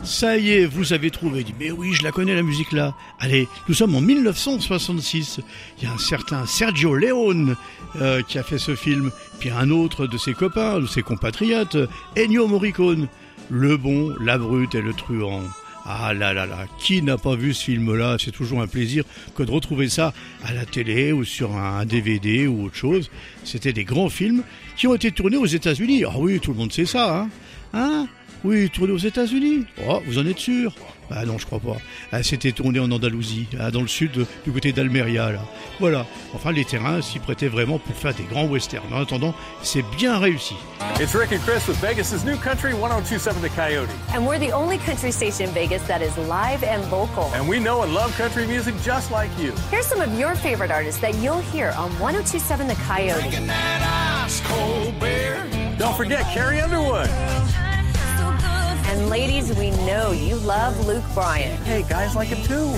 Ça y est, vous avez trouvé. Dit, mais oui, je la connais la musique là. Allez, nous sommes en 1966. Il y a un certain Sergio Leone qui a fait ce film. Puis un autre de ses copains, de ses compatriotes, Ennio Morricone. Le bon, la brute et le truand. Ah là là là, qui n'a pas vu ce film-là? C'est toujours un plaisir que de retrouver ça à la télé ou sur un DVD ou autre chose. C'était des grands films qui ont été tournés aux États-Unis. Ah oui, tout le monde sait ça, hein? Oui, tourné aux États-Unis. Oh, vous en êtes sûr? Ah non, je crois pas. Ah, c'était tourné en Andalousie, dans le sud, du côté d'Almeria, là. Voilà. Enfin, les terrains s'y prêtaient vraiment pour faire des grands westerns. En attendant, c'est bien réussi. It's Rick and Chris with Vegas' new country 102.7 The Coyote. And we're the only country station in Vegas that is live and local. And we know and love country music just like you. Here's some of your favorite artists that you'll hear on 102.7 The Coyote. Don't forget Carrie Underwood. And ladies, we know you love Luke Bryan. Hey, guys like him too.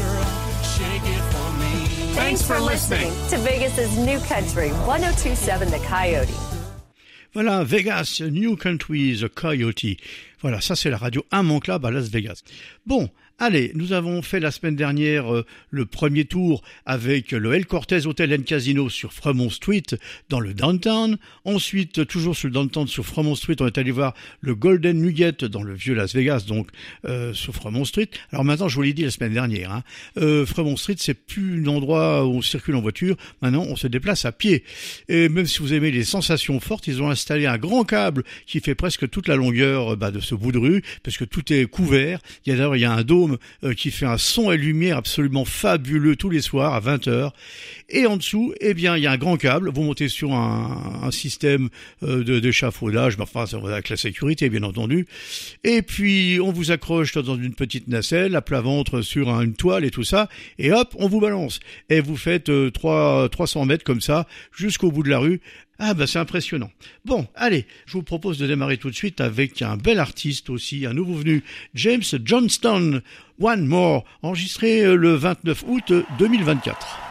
Thanks for listening to Vegas' new country, 102.7 The Coyote. Voilà, Vegas, New Country, The Coyote. Voilà, ça c'est la radio immanquable à Las Vegas. Bon, allez, nous avons fait la semaine dernière le premier tour avec le El Cortez Hotel and Casino sur Fremont Street dans le downtown. Ensuite, toujours sur le downtown sur Fremont Street, on est allé voir le Golden Nugget dans le vieux Las Vegas, donc sur Fremont Street. Alors maintenant, je vous l'ai dit la semaine dernière, Fremont Street, c'est plus un endroit où on circule en voiture. Maintenant, on se déplace à pied. Et même si vous aimez les sensations fortes, ils ont installé un grand câble qui fait presque toute la longueur de ce bout de rue, parce que tout est couvert. Il y a un dôme qui fait un son et lumière absolument fabuleux tous les soirs à 20h. Et en dessous, eh bien, il y a un grand câble. Vous montez sur un système d'échafaudage, mais enfin, avec la sécurité, bien entendu. Et puis, on vous accroche dans une petite nacelle, à plat ventre sur une toile et tout ça. Et hop, on vous balance. Et vous faites 300 mètres comme ça, jusqu'au bout de la rue. Ah c'est impressionnant. Bon, allez, je vous propose de démarrer tout de suite avec un bel artiste aussi, un nouveau venu, James Johnston, One More, enregistré le 29 août 2024.